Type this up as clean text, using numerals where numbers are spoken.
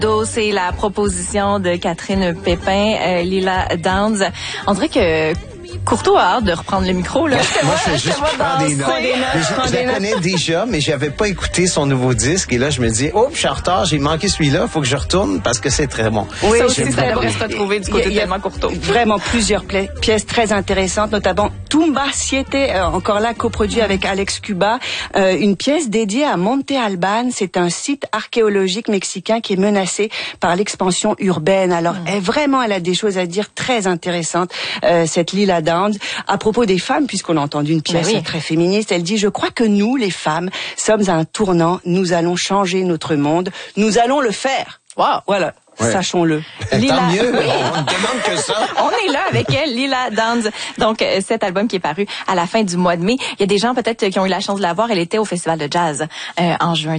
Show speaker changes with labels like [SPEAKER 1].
[SPEAKER 1] C'est la proposition de Catherine Pépin, Lila Downs. On dirait que Courteau a hâte de reprendre le micro, là.
[SPEAKER 2] Moi, je fais juste prendre des notes. Je la connais déjà, mais j'avais pas écouté son nouveau disque. Et là, je me dis, oh, je suis en retard, j'ai manqué celui-là, faut que je retourne parce que c'est très bon.
[SPEAKER 1] Oui, ça aussi, ça devrait se retrouver du côté de Thelma Courteau.
[SPEAKER 3] Vraiment plusieurs pièces très intéressantes, notamment Tumba Siete, encore là, coproduit avec Alex Cuba, une pièce dédiée à Monte Alban. C'est un site archéologique mexicain qui est menacé par l'expansion urbaine. Alors, elle a des choses à dire très intéressantes, cette Lila Downs. À propos des femmes, puisqu'on a entendu une pièce très féministe, elle dit « Je crois que nous, les femmes, sommes à un tournant. Nous allons changer notre monde. Nous allons le faire. » Wow. Voilà. Ouais. Sachons-le.
[SPEAKER 2] Lila... Tant mieux, on ne demande que ça.
[SPEAKER 1] On est là avec elle, Lila Downs. Donc, cet album qui est paru à la fin du mois de mai. Il y a des gens peut-être qui ont eu la chance de la voir. Elle était au Festival de jazz en juin.